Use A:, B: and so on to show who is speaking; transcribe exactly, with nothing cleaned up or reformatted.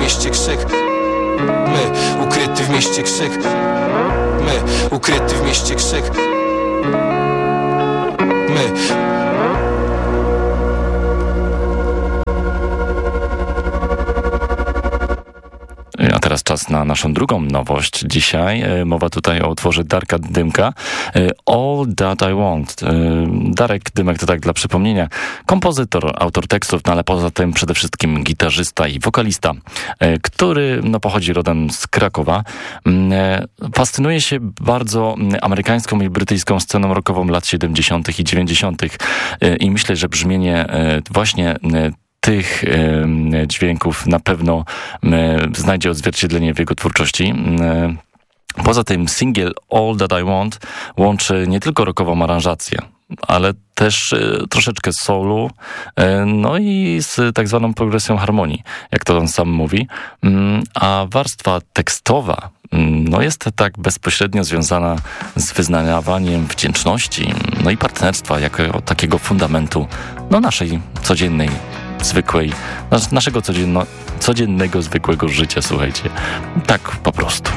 A: mieście krzyk. My, ukryty w mieście krzyk. My, ukryty w mieście krzyk. My.
B: A teraz czas na naszą drugą nowość dzisiaj. Mowa tutaj o utworze Darka Dymka. All That I Want. Darek Dymek to tak dla przypomnienia kompozytor, autor tekstów, no ale poza tym przede wszystkim gitarzysta i wokalista, który no, pochodzi rodem z Krakowa. Fascynuje się bardzo amerykańską i brytyjską sceną rockową lat siedemdziesiątych i dziewięćdziesiątych. I myślę, że brzmienie właśnie tych y, dźwięków na pewno y, znajdzie odzwierciedlenie w jego twórczości. Y, poza tym singiel All That I Want łączy nie tylko rockową aranżację, ale też y, troszeczkę soulu, y, no i z tak zwaną progresją harmonii, jak to on sam mówi. Y, a warstwa tekstowa no jest tak bezpośrednio związana z wyznawaniem wdzięczności, no i partnerstwa jako takiego fundamentu no naszej codziennej zwykłej, naszego codzienno, codziennego, zwykłego życia, słuchajcie. Tak po prostu.